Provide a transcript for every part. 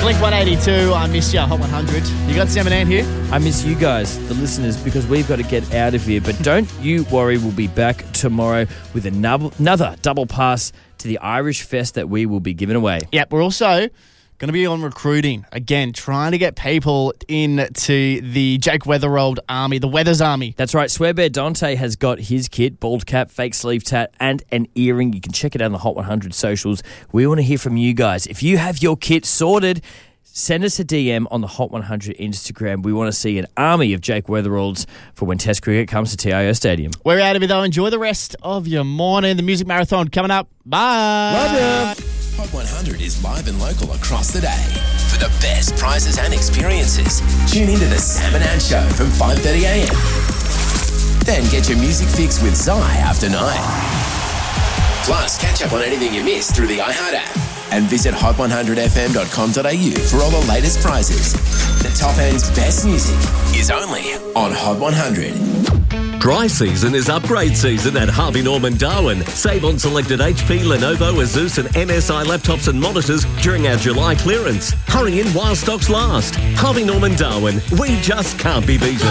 Blink 182, I miss ya, Hot 100. You got Sam and Ann here? I miss you guys, the listeners, because we've got to get out of here. But don't you worry, we'll be back tomorrow with another double pass to the Irish Fest that we will be giving away. Yep, we're also going to be on recruiting. Again, trying to get people into the Jake Weatherald Army, the Weathers Army. That's right. Swearbear Dante has got his kit, bald cap, fake sleeve tat, and an earring. You can check it out on the Hot 100 socials. We want to hear from you guys. If you have your kit sorted, send us a DM on the Hot 100 Instagram. We want to see an army of Jake Weatheralds for when Test cricket comes to TIO Stadium. We're out of here, though. Enjoy the rest of your morning. The Music Marathon coming up. Bye. Love you. Hot 100 is live and local across the day. For the best prizes and experiences, tune into the Sam and Ann Show from 5:30am. Then get your music fix with Zai after 9. Plus, catch up on anything you missed through the iHeart app. And visit hot100fm.com.au for all the latest prizes. The top end's best music is only on Hot 100. Dry season is upgrade season at Harvey Norman Darwin. Save on selected HP, Lenovo, Asus and MSI laptops and monitors during our July clearance. Hurry in while stocks last. Harvey Norman Darwin. We just can't be beaten.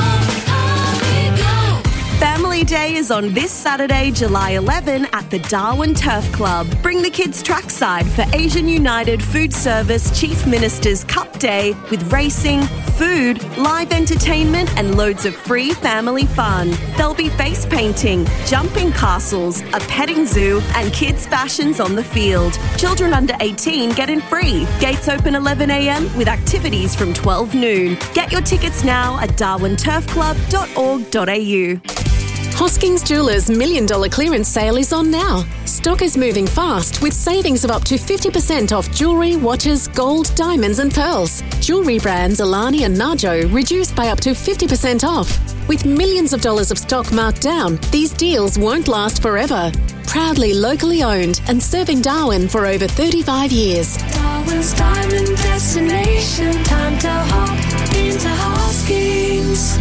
Family Day is on this Saturday, July 11 at the Darwin Turf Club. Bring the kids trackside for Asian United Food Service Chief Minister's Cup Day with racing, food, live entertainment and loads of free family fun. There'll be face painting, jumping castles, a petting zoo and kids' fashions on the field. Children under 18 get in free. Gates open 11am with activities from 12 noon. Get your tickets now at darwinturfclub.org.au. Hoskins Jewelers $1 million clearance sale is on now. Stock is moving fast with savings of up to 50% off jewellery, watches, gold, diamonds and pearls. Jewellery brands Alani and Najo reduced by up to 50% off. With millions of dollars of stock marked down, these deals won't last forever. Proudly locally owned and serving Darwin for over 35 years. Darwin's diamond destination. Time to hop into Hoskins.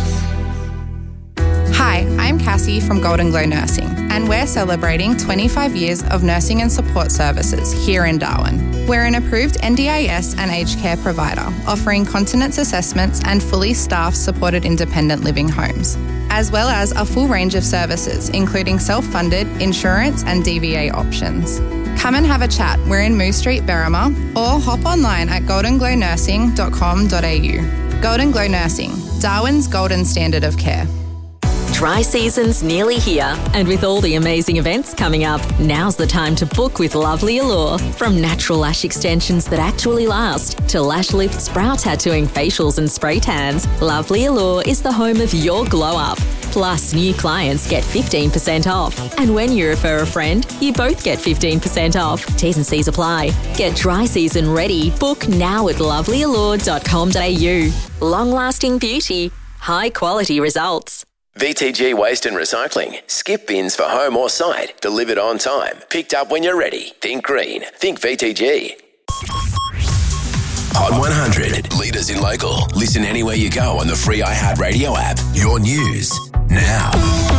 Hi, I'm Cassie from Golden Glow Nursing, and we're celebrating 25 years of nursing and support services here in Darwin. We're an approved NDIS and aged care provider, offering continence assessments and fully staffed supported independent living homes, as well as a full range of services, including self-funded, insurance and DVA options. Come and have a chat. We're in Moose Street, Berrima, or hop online at goldenglow.nursing.com.au. Golden Glow Nursing, Darwin's golden standard of care. Dry season's nearly here, and with all the amazing events coming up, now's the time to book with Lovely Allure. From natural lash extensions that actually last to lash lifts, brow tattooing, facials and spray tans, Lovely Allure is the home of your glow up. Plus, new clients get 15% off. And when you refer a friend, you both get 15% off. T's and C's apply. Get dry season ready. Book now at lovelyallure.com.au. Long-lasting beauty, high-quality results. VTG Waste and Recycling. Skip bins for home or site. Delivered on time. Picked up when you're ready. Think green. Think VTG. Hot 100. Leaders in local. Listen anywhere you go on the free iHeart Radio app. Your news now.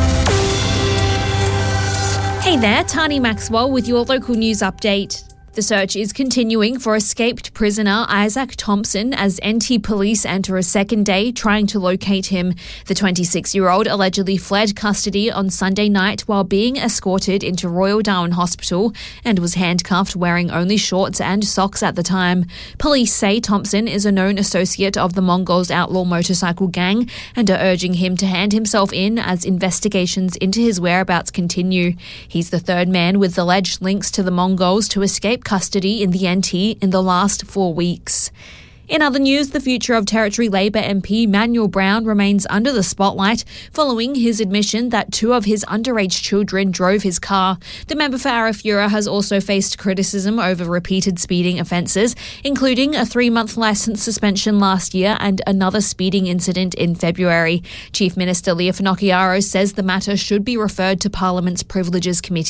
Hey there, Tani Maxwell with your local news update. The search is continuing for escaped prisoner Isaac Thompson as NT police enter a second day trying to locate him. The 26-year-old allegedly fled custody on Sunday night while being escorted into Royal Darwin Hospital and was handcuffed wearing only shorts and socks at the time. Police say Thompson is a known associate of the Mongols outlaw motorcycle gang and are urging him to hand himself in as investigations into his whereabouts continue. He's the third man with alleged links to the Mongols to escape custody in the NT in the last 4 weeks. In other news, the future of Territory Labor MP Manuel Brown remains under the spotlight following his admission that 2 of his underage children drove his car. The member for Arafura has also faced criticism over repeated speeding offences, including a 3-month licence suspension last year and another speeding incident in February. Chief Minister Leah Finocchiaro says the matter should be referred to Parliament's Privileges Committee.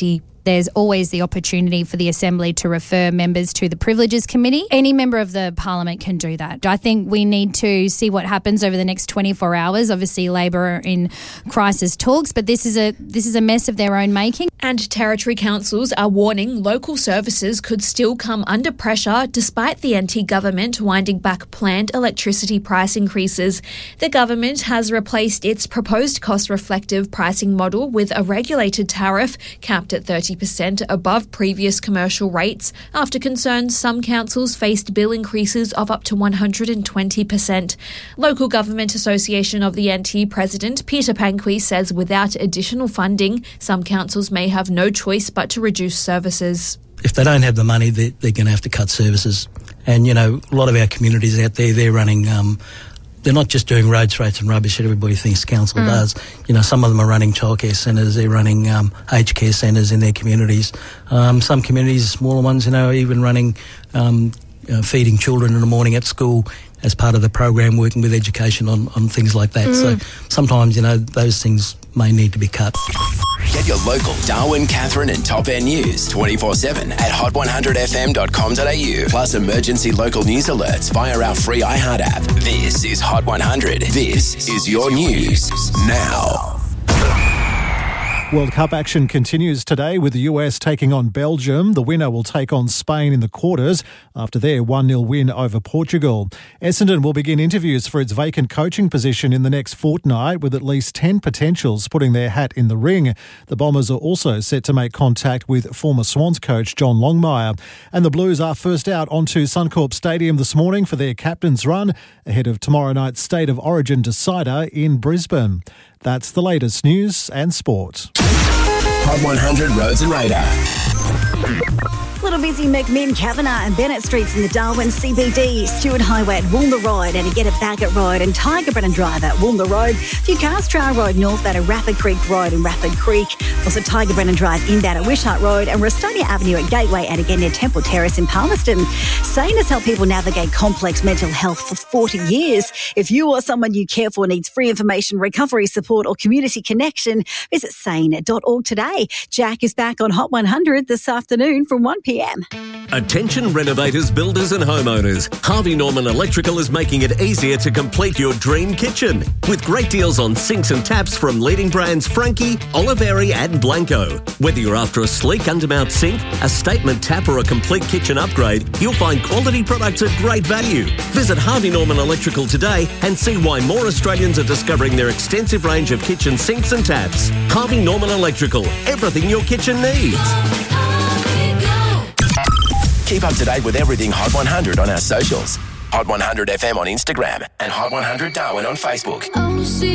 there's always the opportunity for the Assembly to refer members to the Privileges Committee. Any member of the Parliament can do that. I think we need to see what happens over the next 24 hours. Obviously, Labor are in crisis talks, but this is a mess of their own making. And Territory councils are warning local services could still come under pressure despite the NT government winding back planned electricity price increases. The government has replaced its proposed cost-reflective pricing model with a regulated tariff capped at 30% above previous commercial rates after concerns some councils faced bill increases of up to 120%. Local Government Association of the NT President Peter Panqui says without additional funding, some councils may have no choice but to reduce services. If they don't have the money, they're going to have to cut services. And, a lot of our communities out there, they're running, they're not just doing road rates and rubbish that everybody thinks council does. Some of them are running childcare centres, they're running aged care centres in their communities. Some communities, smaller ones, even running feeding children in the morning at school as part of the program, working with education on things like that. So sometimes, those things may need to be cut. Get your local Darwin, Catherine and Top End news 24/7 at hot100fm.com.au. Plus emergency local news alerts via our free iHeart app. This is Hot 100. This is your news now. World Cup action continues today with the US taking on Belgium. The winner will take on Spain in the quarters after their 1-0 win over Portugal. Essendon will begin interviews for its vacant coaching position in the next fortnight, with at least 10 potentials putting their hat in the ring. The Bombers are also set to make contact with former Swans coach John Longmire. And the Blues are first out onto Suncorp Stadium this morning for their captain's run ahead of tomorrow night's State of Origin decider in Brisbane. That's the latest news and sport. Hot 100 Roads and Radar. Little busy McMinn, Kavanagh and Bennett Streets in the Darwin CBD, Stewart Highway at Woolner Road and again at Baggett Road and Tiger Brennan Drive at Woolner Road, Newcastle Trail Road northbound at Rapid Creek Road and Rapid Creek, also Tiger Brennan Drive inbound at Wishart Road and Rustonia Avenue at Gateway and again near Temple Terrace in Palmerston. SANE has helped people navigate complex mental health for 40 years. If you or someone you care for needs free information, recovery support or community connection, visit sane.org today. Jack is back on Hot 100 this afternoon from 1 p.m. Attention renovators, builders and homeowners. Harvey Norman Electrical is making it easier to complete your dream kitchen with great deals on sinks and taps from leading brands Frankie, Oliveri and Blanco. Whether you're after a sleek undermount sink, a statement tap or a complete kitchen upgrade, you'll find quality products at great value. Visit Harvey Norman Electrical today and see why more Australians are discovering their extensive range of kitchen sinks and taps. Harvey Norman Electrical, everything your kitchen needs. Keep up to date with everything Hot 100 on our socials. Hot 100 FM on Instagram and Hot 100 Darwin on Facebook.